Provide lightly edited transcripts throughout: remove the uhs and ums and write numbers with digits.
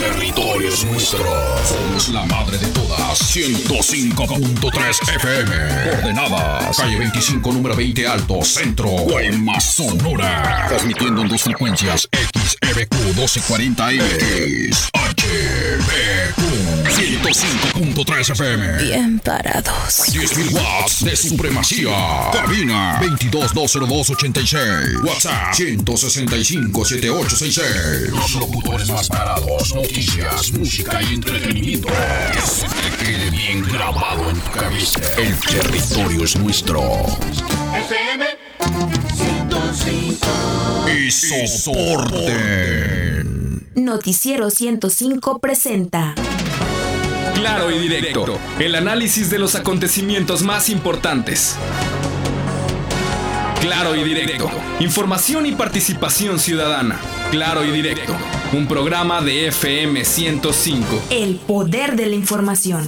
territorio es nuestro. Somos la madre de todas. 105.3 FM. Coordenadas. Calle 25, número 20 Alto, Centro. Guaymas, Sonora. Transmitiendo en dos frecuencias. XEBQ 1240M. XHBQ 105.3 FM. Bien parados. 10.000 watts de supremacía. Cabina 22-202-86. WhatsApp 165-7866. Los locutores más parados. Noticias, música y entretenimiento. Que se te quede bien grabado en tu cabeza. El territorio es nuestro. FM 105. Y soporten. Noticiero 105 presenta Claro y directo, el análisis de los acontecimientos más importantes. Claro y directo, información y participación ciudadana. Claro y directo, un programa de FM 105. El poder de la información.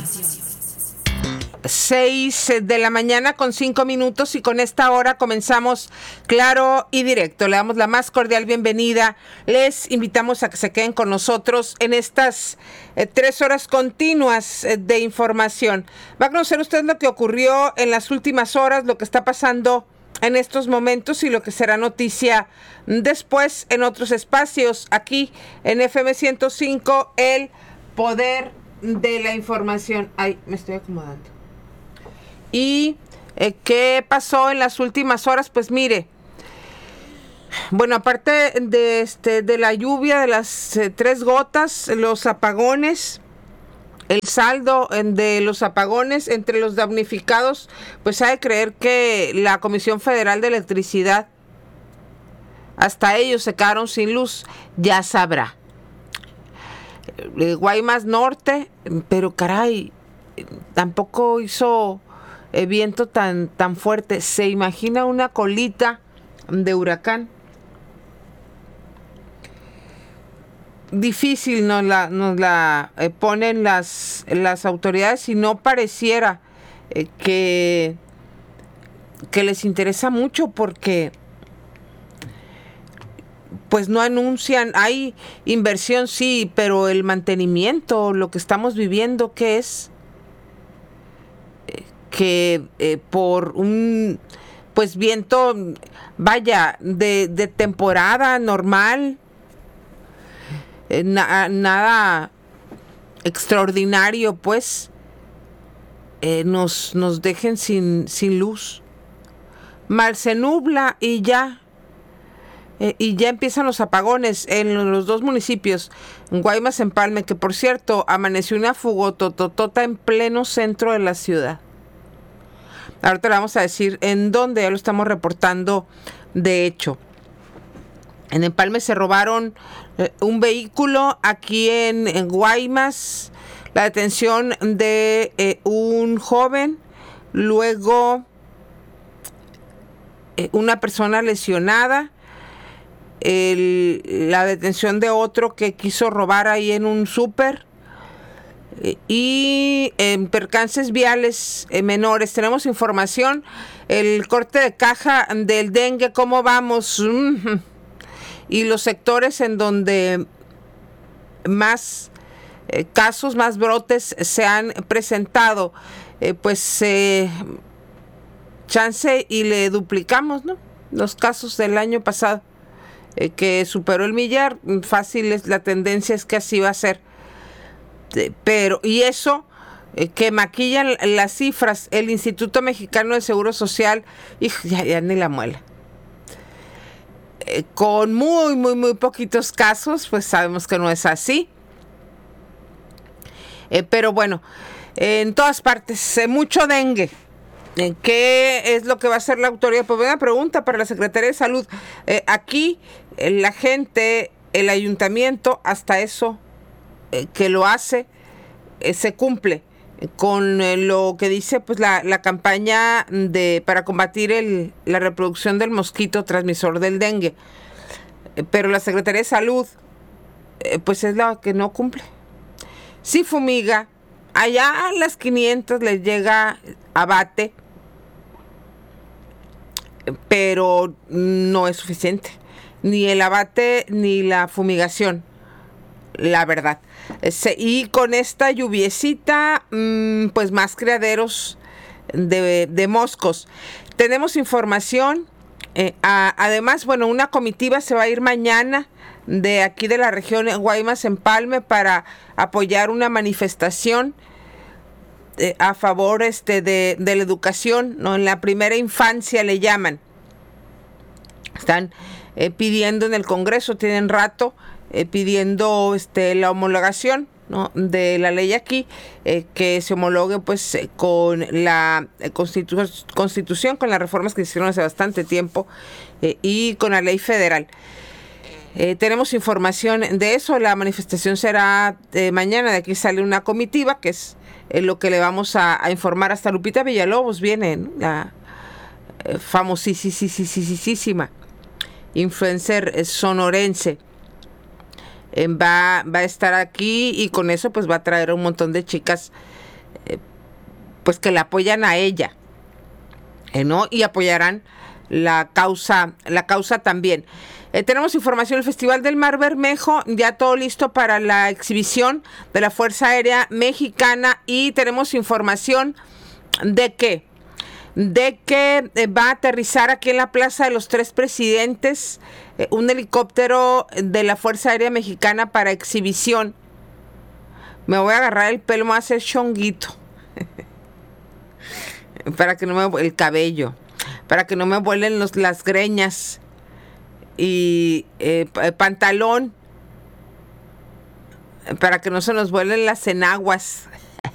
6 de la mañana con 5 minutos y con esta hora comenzamos Claro y Directo. Le damos la más cordial bienvenida. Les invitamos a que se queden con nosotros en estas 3 horas continuas de información. Va a conocer usted lo que ocurrió en las últimas horas, lo que está pasando en estos momentos y lo que será noticia después en otros espacios. Aquí en FM 105, el poder de la información. Ay, me estoy acomodando. ¿Y qué pasó en las últimas horas? Pues mire, bueno, aparte de la lluvia, de las 3 gotas, los apagones, el saldo de los apagones entre los damnificados, pues hay que creer que la Comisión Federal de Electricidad, hasta ellos se quedaron sin luz, ya sabrá. Guaymas Norte, pero caray, tampoco hizo viento tan fuerte. ¿Se imagina una colita de huracán? Difícil nos la ponen las autoridades y no pareciera que les interesa mucho porque pues no anuncian. Hay inversión, sí, pero el mantenimiento, lo que estamos viviendo, ¿qué es? Que por un pues viento, vaya, de temporada normal, nada extraordinario, pues nos dejen sin luz. Mal se nubla y ya empiezan los apagones en los 2 municipios, en Guaymas, Empalme, que por cierto amaneció una fogototota en pleno centro de la ciudad. Ahorita le vamos a decir en dónde, ya lo estamos reportando. De hecho, en Empalme se robaron un vehículo. Aquí en Guaymas, la detención de un joven, luego una persona lesionada, la detención de otro que quiso robar ahí en un súper. Y en percances viales menores. Tenemos información, el corte de caja del dengue, cómo vamos, y los sectores en donde más casos, más brotes se han presentado, chance y le duplicamos, ¿no?, los casos del año pasado, que superó el millar. Fácil, la tendencia es que así va a ser. Pero, y eso que maquillan las cifras, el Instituto Mexicano de Seguro Social, ya ni la muela. Con muy poquitos casos, pues sabemos que no es así. Pero bueno, en todas partes, mucho dengue. ¿Qué es lo que va a hacer la autoridad? Pues una pregunta para la Secretaría de Salud. Aquí, la gente, el ayuntamiento, hasta eso que lo hace, se cumple con lo que dice pues la campaña para combatir la reproducción del mosquito transmisor del dengue. Pero la Secretaría de Salud pues es la que no cumple. Sí fumiga, allá a las 500 les llega abate, pero no es suficiente. Ni el abate ni la fumigación. la verdad. Y con esta lluviecita, pues más criaderos de moscos. Tenemos información. Además, bueno, una comitiva se va a ir mañana de aquí de la región Guaymas-Empalme para apoyar una manifestación a favor de la educación, ¿no? En la primera infancia le llaman. Están pidiendo en el Congreso, tienen rato pidiendo la homologación, ¿no? De la ley aquí, que se homologue pues con la Constitución, con las reformas que se hicieron hace bastante tiempo y con la ley federal. Tenemos información de eso. La manifestación será mañana. De aquí sale una comitiva, que es lo que le vamos a informar. Hasta Lupita Villalobos viene, ¿no? La famosísima influencer sonorense. Va a estar aquí y con eso pues va a traer un montón de chicas pues que la apoyan a ella, ¿no? Y apoyarán la causa también. Tenemos información del Festival del Mar Bermejo, ya todo listo para la exhibición de la Fuerza Aérea Mexicana, y tenemos información de que va a aterrizar aquí en la Plaza de los Tres Presidentes un helicóptero de la Fuerza Aérea Mexicana para exhibición. Me voy a agarrar el pelo, me voy a hacer chonguito para que no me el cabello, para que no me vuelen las greñas y pantalón, para que no se nos vuelen las enaguas.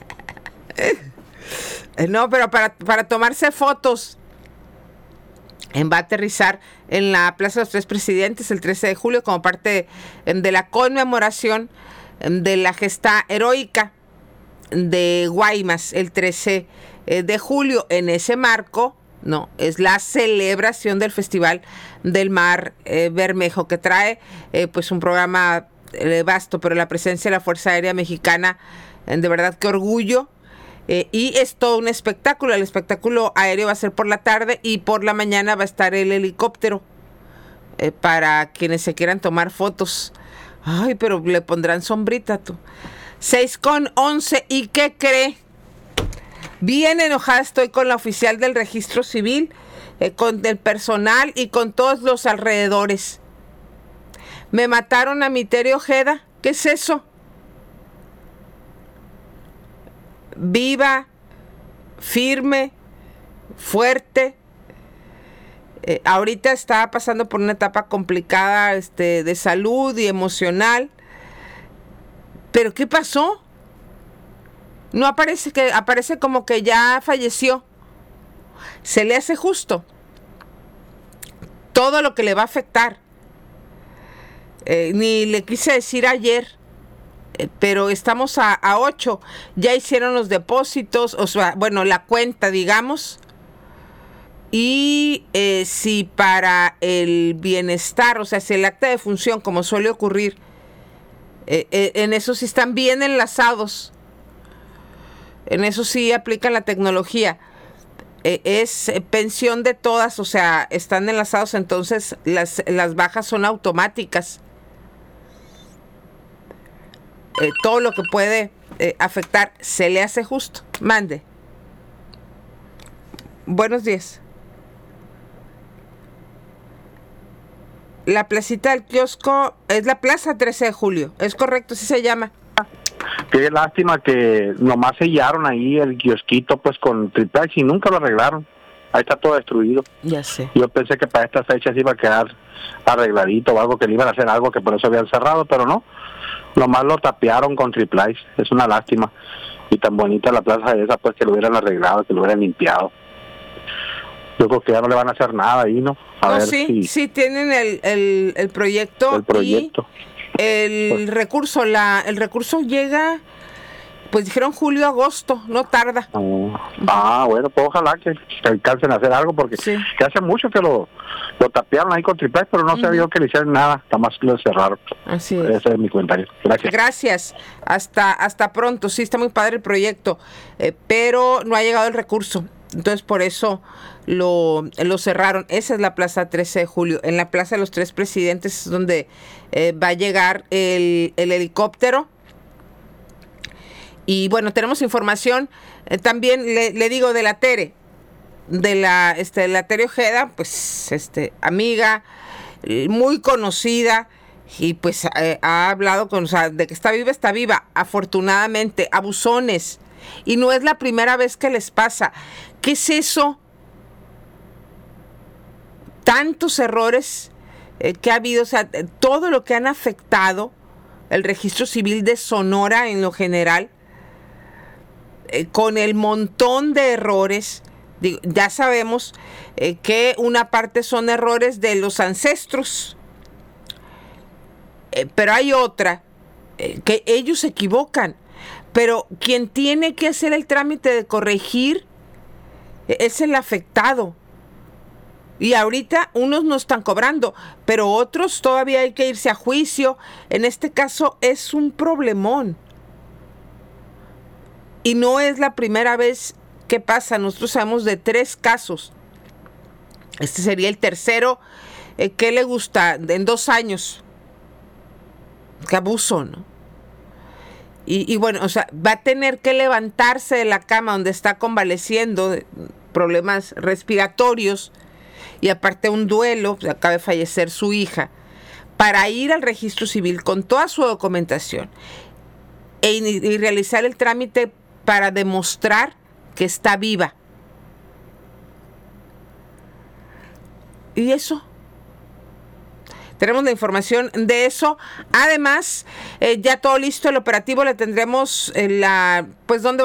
No, pero para tomarse fotos. Va a aterrizar en la Plaza de los Tres Presidentes el 13 de julio como parte de la conmemoración de la gesta heroica de Guaymas el 13 de julio. En ese marco, no, es la celebración del Festival del Mar Bermejo, que trae pues un programa vasto, pero la presencia de la Fuerza Aérea Mexicana, de verdad que orgullo. Y es todo un espectáculo. El espectáculo aéreo va a ser por la tarde y por la mañana va a estar el helicóptero para quienes se quieran tomar fotos. Ay, pero le pondrán sombrita tú. 6:11. ¿Y qué cree? Bien enojada estoy con la oficial del registro civil, con el personal y con todos los alrededores. Me mataron a mi Tere Ojeda. ¿Qué es eso? Viva, firme, fuerte. Ahorita está pasando por una etapa complicada de salud y emocional. ¿Pero qué pasó? No aparece, aparece como que ya falleció. Se le hace justo todo lo que le va a afectar. Ni le quise decir ayer. Pero estamos a 8, ya hicieron los depósitos, o sea, bueno, la cuenta, digamos, y si para el bienestar, o sea, si el acta de función, como suele ocurrir, en eso sí están bien enlazados, en eso sí aplican la tecnología, es pensión de todas, o sea, están enlazados, entonces las bajas son automáticas. Todo lo que puede afectar se le hace justo. Mande. Buenos días. La placita del kiosco es la Plaza 13 de Julio. Es correcto, así se llama. Qué lástima que nomás sellaron ahí el kiosquito pues con triple y nunca lo arreglaron. Ahí está todo destruido. Ya sé. Yo pensé que para estas fechas iba a quedar arregladito o algo, que le iban a hacer algo, que por eso habían cerrado, pero no. Nomás lo tapearon con triple. Es una lástima. Y tan bonita la plaza esa, pues que lo hubieran arreglado, que lo hubieran limpiado. Yo creo que ya no le van a hacer nada ahí, ¿no? A ver sí, sí tienen el proyecto. El proyecto. Y el recurso, el recurso llega, pues dijeron julio, agosto, no tarda. Bueno, pues ojalá que alcancen a hacer algo, porque sí. Que hace mucho que lo tapearon ahí con triple, pero no se vio que le hicieron nada, nada más lo cerraron. Así es. Ese es mi comentario. Gracias. Gracias. Hasta pronto. Sí, está muy padre el proyecto, pero no ha llegado el recurso. Entonces por eso lo cerraron. Esa es la Plaza 13 de Julio. En la Plaza de los Tres Presidentes es donde va a llegar el helicóptero. Y bueno, tenemos información también, le digo, de la Tere. De la Tere Ojeda, pues amiga, muy conocida. Y pues ha hablado de que está viva, afortunadamente, abusones. Y no es la primera vez que les pasa. ¿Qué es eso? Tantos errores que ha habido, todo lo que han afectado el registro civil de Sonora en lo general, con el montón de errores. Ya sabemos que una parte son errores de los ancestros, pero hay otra que ellos se equivocan, pero quien tiene que hacer el trámite de corregir es el afectado. Y ahorita unos no están cobrando, pero otros todavía hay que irse a juicio. En este caso es un problemón. Y no es la primera vez que pasa. Nosotros sabemos de 3 casos. Este sería el tercero. ¿Qué le gusta? En 2 años. Qué abuso, ¿no? Y bueno, va a tener que levantarse de la cama donde está convaleciendo de problemas respiratorios y aparte un duelo, acaba de fallecer su hija, para ir al registro civil con toda su documentación y realizar el trámite para demostrar que está viva. ¿Y eso? Tenemos la información de eso. Además, ya todo listo, el operativo le tendremos pues dónde